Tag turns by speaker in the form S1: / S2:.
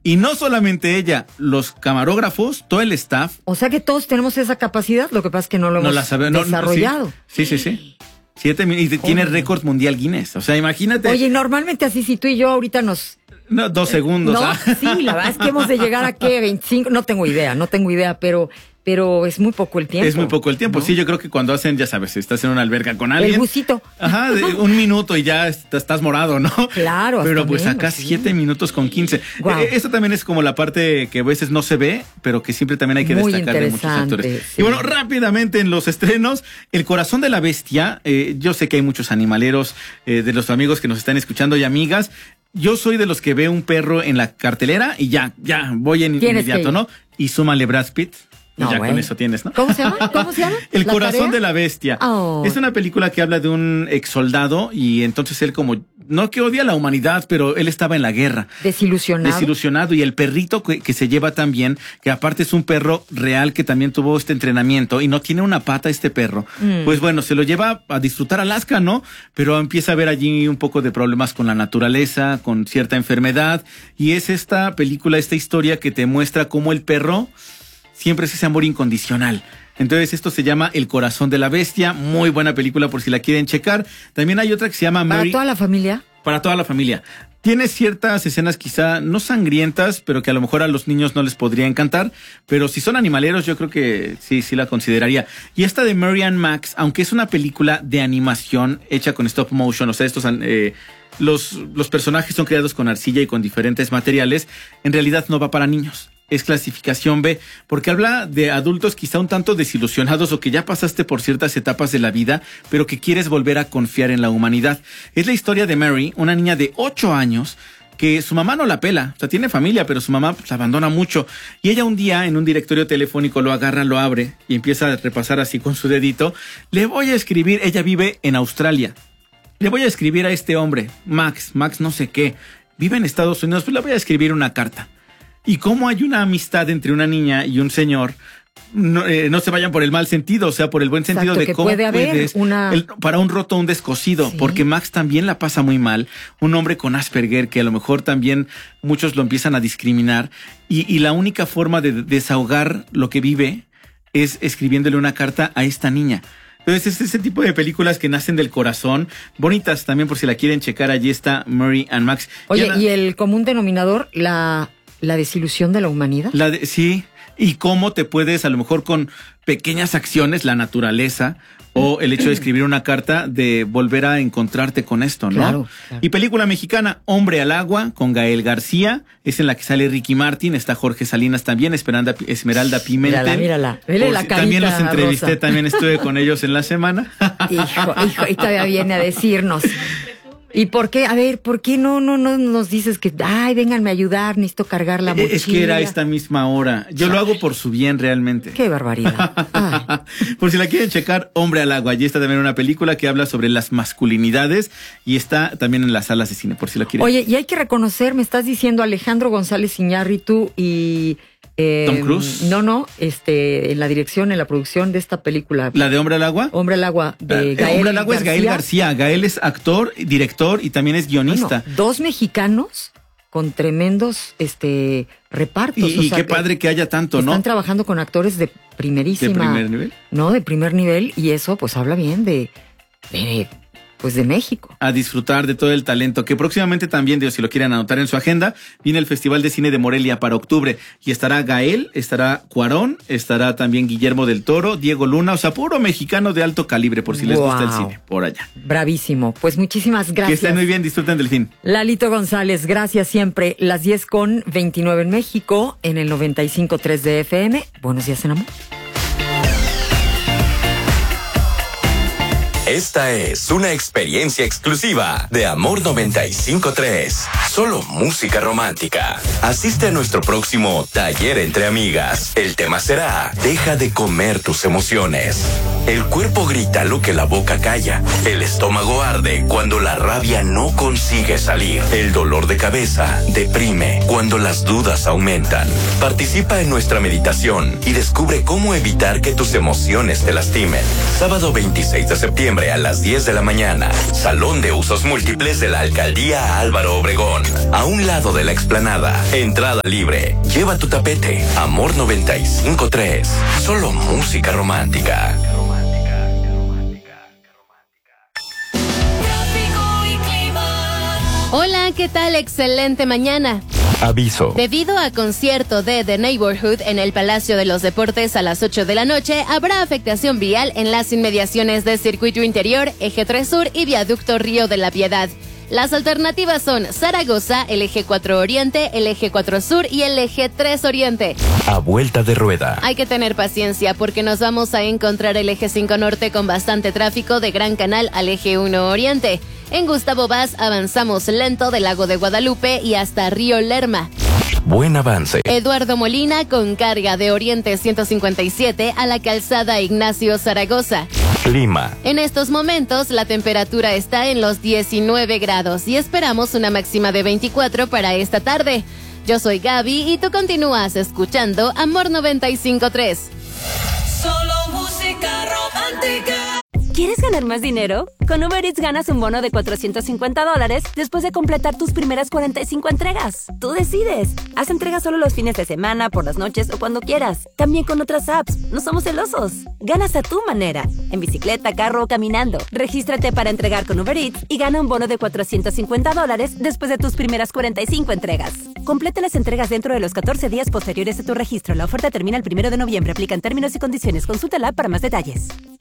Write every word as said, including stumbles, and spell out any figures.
S1: Y no solamente ella, los camarógrafos, todo el staff.
S2: O sea que todos tenemos esa capacidad, lo que pasa es que no lo hemos no la sabe, no, desarrollado.
S1: No, sí, sí, sí. sí. Siete minutos. Y tiene récord mundial Guinness. O sea, imagínate.
S2: Oye, normalmente así, si tú y yo ahorita nos...
S1: No, dos segundos.
S2: No,
S1: ¿ah?
S2: sí, la verdad es que hemos de llegar a, ¿qué? veinticinco, no tengo idea, no tengo idea, pero... Pero es muy poco el tiempo.
S1: Es muy poco el tiempo, ¿no? Sí, yo creo que cuando hacen, ya sabes, estás en una alberca con alguien.
S2: El busito.
S1: Ajá, de un minuto y ya estás morado, ¿no?
S2: Claro.
S1: Pero pues
S2: menos,
S1: acá
S2: sí. siete
S1: minutos con quince.
S2: Wow.
S1: Eh, esto también es como la parte que a veces no se ve, pero que siempre también hay que
S2: muy
S1: destacar de muchos actores.
S2: Sí.
S1: Y bueno, rápidamente en los estrenos, El corazón de la bestia. Eh, yo sé que hay muchos animaleros eh, de los amigos que nos están escuchando y amigas. Yo soy de los que ve un perro en la cartelera y ya, ya, voy en inmediato, que... ¿no? Y súmale Brad Pitt. No, ya bueno. Con eso tienes, ¿no?
S2: ¿Cómo se llama? ¿Cómo se llama?
S1: El corazón tarea? de la bestia. Oh. Es una película que habla de un ex soldado y entonces él como, no que odia a la humanidad, pero él estaba en la guerra.
S2: Desilusionado.
S1: Desilusionado. Y el perrito que, que se lleva también, que aparte es un perro real que también tuvo este entrenamiento y no tiene una pata este perro. Mm. Pues bueno, se lo lleva a disfrutar Alaska, ¿no? Pero empieza a ver allí un poco de problemas con la naturaleza, con cierta enfermedad. Y es esta película, esta historia que te muestra cómo el perro siempre es ese amor incondicional. Entonces esto se llama El corazón de la bestia. Muy buena película por si la quieren checar. También hay otra que se llama Mary.
S2: ¿Para toda la familia?
S1: Para toda la familia. Tiene ciertas escenas quizá no sangrientas, pero que a lo mejor a los niños no les podría encantar. Pero si son animaleros, yo creo que sí, sí la consideraría. Y esta de Mary and Max, aunque es una película de animación hecha con stop motion, o sea, estos... Eh, los, los personajes son creados con arcilla y con diferentes materiales, en realidad no va para niños. Es clasificación B, porque habla de adultos quizá un tanto desilusionados o que ya pasaste por ciertas etapas de la vida, pero que quieres volver a confiar en la humanidad. Es la historia de Mary, una niña de ocho años, que su mamá no la pela, o sea, tiene familia, pero su mamá pues, la abandona mucho. Y ella un día en un directorio telefónico lo agarra, lo abre y empieza a repasar así con su dedito. Le voy a escribir, ella vive en Australia. Le voy a escribir a este hombre, Max, Max no sé qué, vive en Estados Unidos, pues le voy a escribir una carta. Y cómo hay una amistad entre una niña y un señor, no, eh, no se vayan por el mal sentido, o sea, por el buen sentido. Exacto, de cómo
S2: puede haber
S1: puedes,
S2: una...
S1: el, para un roto, un descosido, sí. Porque Max también la pasa muy mal, un hombre con Asperger que a lo mejor también muchos lo empiezan a discriminar y, y la única forma de desahogar lo que vive es escribiéndole una carta a esta niña. Entonces es ese tipo de películas que nacen del corazón, bonitas también por si la quieren checar, allí está Mary and Max.
S2: Oye, ya, ¿y el común denominador, la, la desilusión de la humanidad?
S1: La de, sí, y cómo te puedes a lo mejor con pequeñas acciones, la naturaleza o el hecho de escribir una carta de volver a encontrarte con esto, ¿no?
S2: Claro, claro.
S1: Y película mexicana, Hombre al agua, con Gael García, es en la que sale Ricky Martin, está Jorge Salinas también, Esmeralda, Esmeralda Pimentel.
S2: Mírala, mírala, la carita,
S1: también los entrevisté,
S2: Rosa.
S1: También estuve con ellos en la semana.
S2: Hijo, hijo, y todavía viene a decirnos. ¿Y por qué? A ver, ¿por qué no, no, no nos dices que, ay, vénganme a ayudar, necesito cargar la mochila?
S1: Es que era esta misma hora. Yo lo hago por su bien realmente.
S2: Qué barbaridad. Ay.
S1: Por si la quieren checar, Hombre al agua. Allí está también una película que habla sobre las masculinidades y está también en las salas de cine, por si la quieren.
S2: Oye, y hay que reconocer, me estás diciendo Alejandro González Iñárritu y... Eh,
S1: Tom Cruise.
S2: No, no, este, en la dirección, en la producción de esta película.
S1: ¿La de Hombre al agua?
S2: Hombre al agua, de
S1: eh,
S2: Gael
S1: Hombre al agua García. Es Gael García. Gael es actor, director y también es guionista.
S2: Bueno, dos mexicanos con tremendos este repartos.
S1: Y,
S2: o
S1: y
S2: sea,
S1: qué padre que haya tanto,
S2: están
S1: ¿no?
S2: Están trabajando con actores de primerísima.
S1: ¿De primer nivel?
S2: No, de primer nivel, y eso pues habla bien de... de pues de México.
S1: A disfrutar de todo el talento, que próximamente también, Dios, si lo quieren anotar en su agenda, viene el Festival de Cine de Morelia para octubre, y estará Gael, estará Cuarón, estará también Guillermo del Toro, Diego Luna, o sea, puro mexicano de alto calibre, por si les wow. gusta el cine, por allá.
S2: Bravísimo, pues muchísimas gracias.
S1: Que estén muy bien, disfruten del fin.
S2: Lalito González, gracias siempre, las diez con veintinueve en México, en el noventa y cinco punto tres de F M, buenos días en amor.
S3: Esta es una experiencia exclusiva de Amor noventa y cinco punto tres. Solo música romántica. Asiste a nuestro próximo Taller entre Amigas. El tema será: deja de comer tus emociones. El cuerpo grita lo que la boca calla. El estómago arde cuando la rabia no consigue salir. El dolor de cabeza deprime cuando las dudas aumentan. Participa en nuestra meditación y descubre cómo evitar que tus emociones te lastimen. Sábado veintiséis de septiembre a las diez de la mañana. Salón de usos múltiples de la Alcaldía Álvaro Obregón. A un lado de la explanada. Entrada libre. Lleva tu tapete. Amor noventa y cinco punto tres. Solo música romántica.
S4: Hola, ¿qué tal? Excelente mañana.
S3: Aviso.
S4: Debido a concierto de The Neighborhood en el Palacio de los Deportes a las ocho de la noche, habrá afectación vial en las inmediaciones de Circuito Interior, Eje tres Sur y Viaducto Río de la Piedad. Las alternativas son Zaragoza, el Eje cuatro Oriente, el Eje cuatro Sur y el Eje tres Oriente.
S3: A vuelta de rueda.
S4: Hay que tener paciencia porque nos vamos a encontrar el Eje cinco Norte con bastante tráfico de Gran Canal al Eje uno Oriente. En Gustavo Vaz avanzamos lento del Lago de Guadalupe y hasta Río Lerma.
S3: Buen avance.
S4: Eduardo Molina con carga de Oriente ciento cincuenta y siete a la calzada Ignacio Zaragoza.
S3: Clima.
S4: En estos momentos la temperatura está en los diecinueve grados y esperamos una máxima de veinticuatro para esta tarde. Yo soy Gaby y tú continúas escuchando Amor noventa y cinco punto tres.
S5: Solo música romántica.
S6: ¿Quieres ganar más dinero? Con Uber Eats ganas un bono de cuatrocientos cincuenta dólares después de completar tus primeras cuarenta y cinco entregas. Tú decides. Haz entregas solo los fines de semana, por las noches o cuando quieras. También con otras apps. No somos celosos. Ganas a tu manera. En bicicleta, carro o caminando. Regístrate para entregar con Uber Eats y gana un bono de cuatrocientos cincuenta dólares después de tus primeras cuarenta y cinco entregas. Completa las entregas dentro de los catorce días posteriores a tu registro. La oferta termina el primero de noviembre. Aplican términos y condiciones. Consulta la app para más detalles.